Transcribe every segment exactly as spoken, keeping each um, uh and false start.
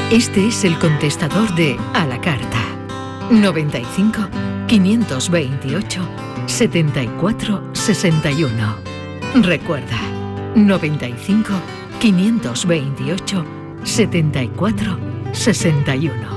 Este es el contestador de A la Carta. noventa y cinco, quinientos veintiocho, setenta y cuatro, sesenta y uno. Recuerda, noventa y cinco, quinientos veintiocho, setenta y cuatro, sesenta y uno.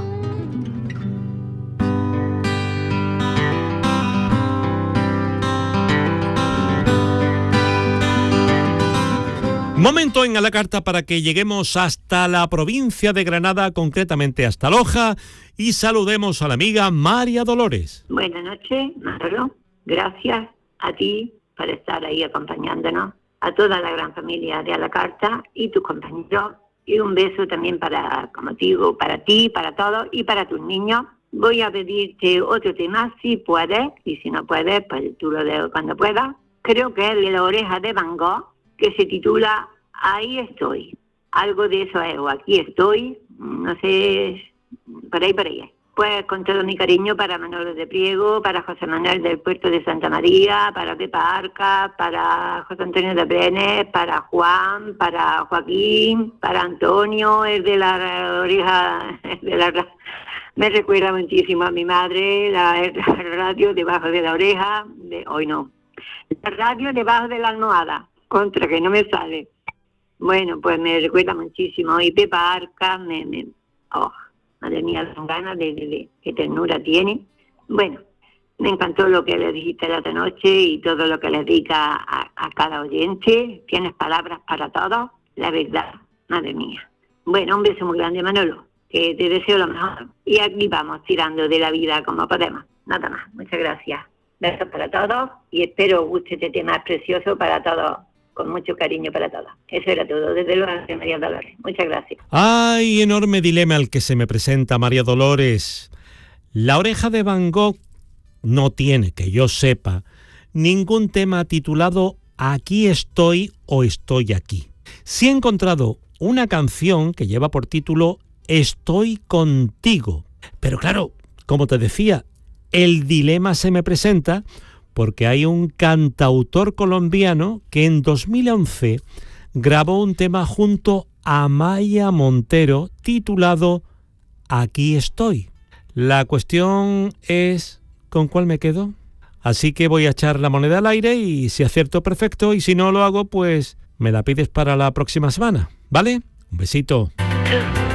Momento en A la Carta para que lleguemos hasta la provincia de Granada, concretamente hasta Loja, y saludemos a la amiga María Dolores. Buenas noches, Manolo. Gracias a ti por estar ahí acompañándonos, a toda la gran familia de A la Carta y tus compañeros. Y un beso también para, como digo, para ti, para todos y para tus niños. Voy a pedirte otro tema, si puedes, y si no puedes, pues tú lo dejo cuando puedas. Creo que es de La Oreja de Van Gogh, que se titula Ahí estoy. Algo de eso es, o aquí estoy, no sé, por ahí, por ahí. Pues con todo mi cariño para Manolo de Priego, para José Manuel del Puerto de Santa María, para Pepa Arca, para José Antonio de Brenes, para Juan, para Joaquín, para Antonio, el de la oreja, de la, me recuerda muchísimo a mi madre, la, la radio debajo de la oreja, de, hoy no, la radio debajo de la almohada. Contra que no me sale. Bueno, pues me recuerda muchísimo. Y Pepa Arca, me, me oh, madre mía, son ganas de, de, de qué ternura tiene. Bueno, me encantó lo que le dijiste la otra noche y todo lo que le diga a, a cada oyente. Tienes palabras para todos, la verdad, madre mía. Bueno, un beso muy grande, Manolo, que te deseo lo mejor. Y aquí vamos, tirando de la vida como podemos. Nada más, muchas gracias. Besos para todos y espero os guste este tema precioso para todos. Con mucho cariño para todos. Eso era todo, desde luego de María Dolores. Muchas gracias. ¡Ay, enorme dilema al que se me presenta María Dolores! La Oreja de Van Gogh no tiene, que yo sepa, ningún tema titulado Aquí estoy o estoy aquí. Sí he encontrado una canción que lleva por título Estoy contigo. Pero claro, como te decía, el dilema se me presenta porque hay un cantautor colombiano que en dos mil once grabó un tema junto a Maya Montero titulado Aquí estoy. La cuestión es ¿con cuál me quedo? Así que voy a echar la moneda al aire y si acierto perfecto y si no lo hago pues me la pides para la próxima semana, ¿vale? Un besito.